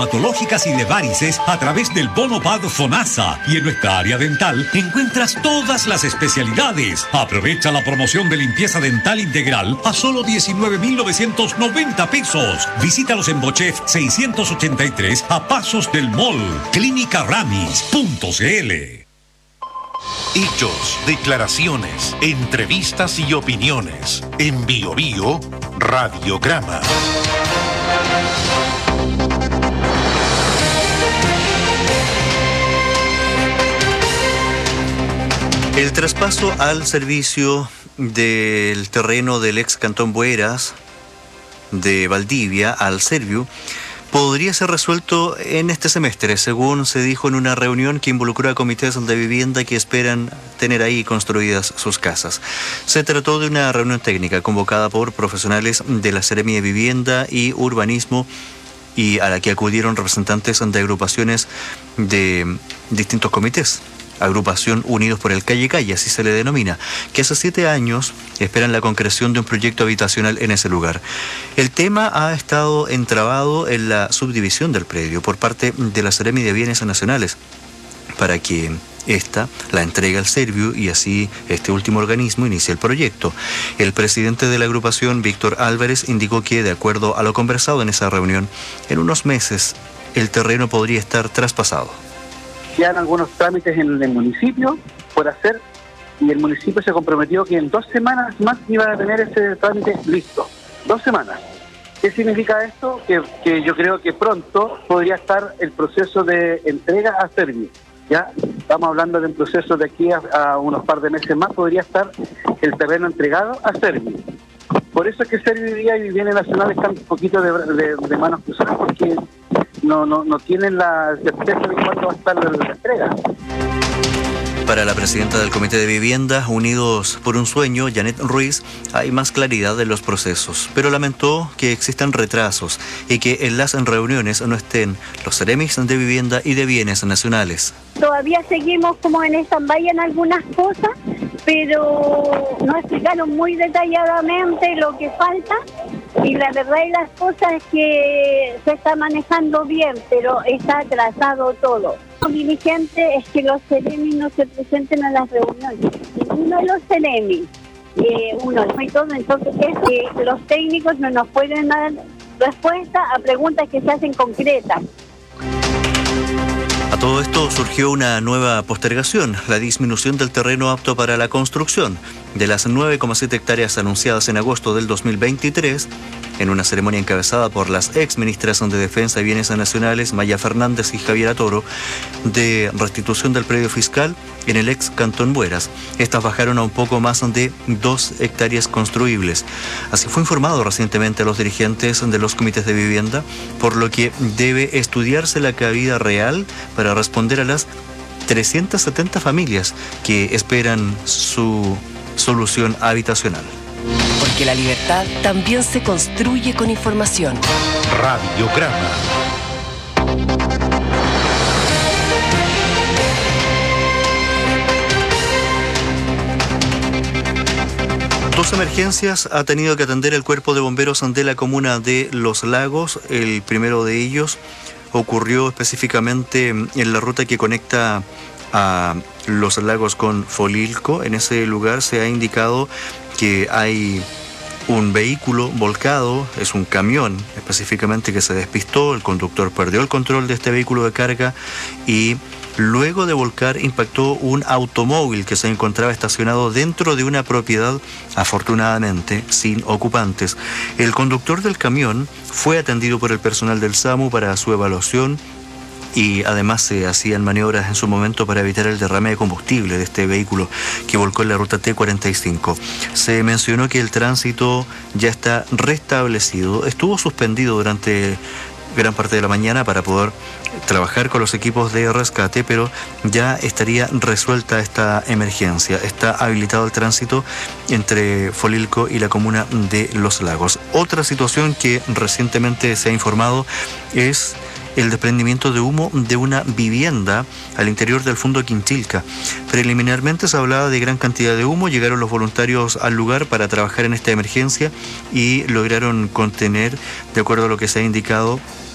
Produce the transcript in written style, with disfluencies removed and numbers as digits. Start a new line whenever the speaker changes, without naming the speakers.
traumatológicas y de varices a través del bono PAD FONASA. Y en nuestra área dental encuentras todas las especialidades. Aprovecha la promoción de limpieza dental integral a solo 19.990 pesos. Visítalos en Bochef 683 a pasos del mall. Clínicaramis.cl.
Hechos, declaraciones, entrevistas y opiniones. En Bio Bio, Radiograma.
El traspaso al servicio del terreno del ex Cantón Bueras de Valdivia al Serviu podría ser resuelto en este semestre, según se dijo en una reunión que involucró a comités de vivienda que esperan tener ahí construidas sus casas. Se trató de una reunión técnica convocada por profesionales de la Seremi de Vivienda y Urbanismo y a la que acudieron representantes de agrupaciones de distintos comités. Agrupación Unidos por el Calle Calle, así se le denomina, que hace 7 años esperan la concreción de un proyecto habitacional en ese lugar. El tema ha estado entrabado en la subdivisión del predio por parte de la Seremi de Bienes Nacionales para que esta la entregue al Serviu y así este último organismo inicie el proyecto. El presidente de la agrupación, Víctor Álvarez, indicó que, de acuerdo a lo conversado en esa reunión, en unos meses el terreno podría estar traspasado.
Quedan algunos trámites en el municipio por hacer y el municipio se comprometió que en 2 semanas más iba a tener ese trámite listo. 2 semanas. ¿Qué significa esto? Que yo creo que pronto podría estar el proceso de entrega a Serviu. Ya estamos hablando de un proceso de aquí a unos par de meses más, podría estar el terreno entregado a Serviu. Por eso es que Serviu y Bienes Nacionales están un poquito de manos cruzadas porque no tienen la certeza de cuándo va a estar la entrega.
Para la presidenta del Comité de Vivienda, Unidos por un Sueño, Janet Ruiz, hay más claridad en los procesos, pero lamentó que existan retrasos y que en las reuniones no estén los seremis de Vivienda y de Bienes Nacionales.
Todavía seguimos como en stand-by en algunas cosas, pero nos explicaron muy detalladamente lo que falta y la verdad de las cosas es que se está manejando bien, pero está atrasado todo. Lo diligente es que los CEREMI no se presenten a las reuniones. Ninguno de los CEREMI, uno y todo, entonces es que los técnicos no nos pueden dar respuesta a preguntas que se hacen concretas.
A todo esto surgió una nueva postergación, la disminución del terreno apto para la construcción. De las 9,7 hectáreas anunciadas en agosto del 2023, en una ceremonia encabezada por las ex ministras de Defensa y Bienes Nacionales, Maya Fernández y Javiera Toro, de restitución del predio fiscal en el ex Cantón Bueras. Estas bajaron a un poco más de 2 hectáreas construibles. Así fue informado recientemente a los dirigentes de los comités de vivienda, por lo que debe estudiarse la cabida real para responder a las 370 familias que esperan su solución habitacional.
Porque la libertad también se construye con información.
Radiograma.
Dos emergencias ha tenido que atender el cuerpo de bomberos de la comuna de Los Lagos. El primero de ellos ocurrió específicamente en la ruta que conecta a Los Lagos con Folilco. En ese lugar se ha indicado que hay un vehículo volcado, es un camión específicamente que se despistó, el conductor perdió el control de este vehículo de carga y luego de volcar impactó un automóvil que se encontraba estacionado dentro de una propiedad, afortunadamente sin ocupantes. El conductor del camión fue atendido por el personal del SAMU para su evaluación y además se hacían maniobras en su momento para evitar el derrame de combustible de este vehículo que volcó en la ruta T45. Se mencionó que el tránsito ya está restablecido, estuvo suspendido durante gran parte de la mañana para poder trabajar con los equipos de rescate, pero ya estaría resuelta esta emergencia. Está habilitado el tránsito entre Folilco y la comuna de Los Lagos. Otra situación que recientemente se ha informado es el desprendimiento de humo de una vivienda al interior del fondo Quinchilca. Preliminarmente se hablaba de gran cantidad de humo, llegaron los voluntarios al lugar para trabajar en esta emergencia y lograron contener, de acuerdo a lo que se ha indicado,